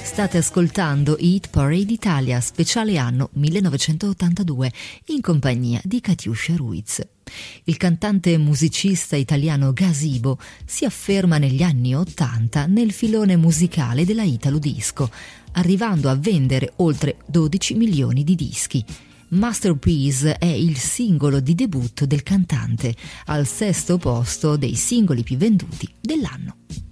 State ascoltando Hit Parade Italia, speciale anno 1982, in compagnia di Catiuscia Ruiz. Il cantante e musicista italiano Gazebo si afferma negli anni '80 nel filone musicale della Italo Disco, arrivando a vendere oltre 12 milioni di dischi. Masterpiece è il singolo di debutto del cantante, al 6° posto dei singoli più venduti dell'anno.